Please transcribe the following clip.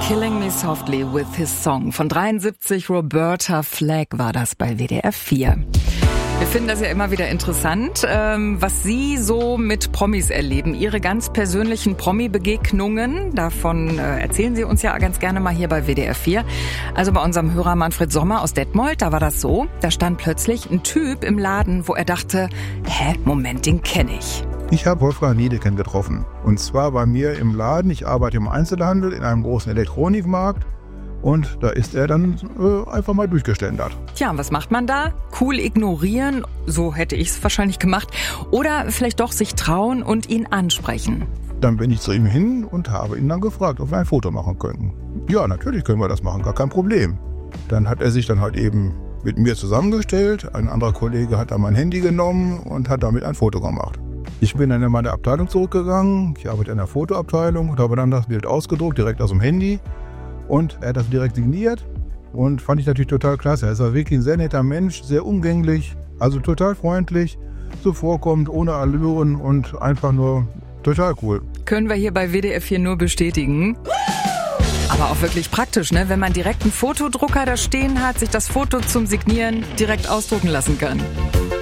Killing Me Softly with His Song. Von 73, Roberta Flack war das bei WDR 4. Wir finden das ja immer wieder interessant, was Sie so mit Promis erleben. Ihre ganz persönlichen Promi-Begegnungen, davon erzählen Sie uns ja ganz gerne mal hier bei WDR 4. Also bei unserem Hörer Manfred Sommer aus Detmold, da war das so. Da stand plötzlich ein Typ im Laden, wo er dachte, Moment, den kenne ich. Ich habe Wolfgang Niedecken getroffen. Und zwar bei mir im Laden. Ich arbeite im Einzelhandel in einem großen Elektronikmarkt. Und da ist er dann einfach mal durchgeständert. Tja, was macht man da? Cool ignorieren, so hätte ich es wahrscheinlich gemacht. Oder vielleicht doch sich trauen und ihn ansprechen. Dann bin ich zu ihm hin und habe ihn dann gefragt, ob wir ein Foto machen könnten. Ja, natürlich können wir das machen, gar kein Problem. Dann hat er sich dann halt eben mit mir zusammengestellt. Ein anderer Kollege hat dann mein Handy genommen und hat damit ein Foto gemacht. Ich bin dann in meine Abteilung zurückgegangen. Ich arbeite in der Fotoabteilung und habe dann das Bild ausgedruckt, direkt aus dem Handy. Und er hat das direkt signiert und fand ich natürlich total klasse. Er ist wirklich ein sehr netter Mensch, sehr umgänglich, also total freundlich, zuvorkommend, ohne Allüren und einfach nur total cool. Können wir hier bei WDR 4 nur bestätigen. Aber auch wirklich praktisch, ne? Wenn man direkt einen Fotodrucker da stehen hat, sich das Foto zum Signieren direkt ausdrucken lassen kann.